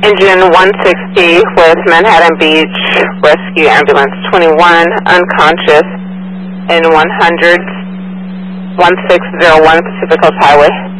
Engine 160 with Manhattan Beach Rescue Ambulance 21, unconscious in 1601 Pacific Coast Highway.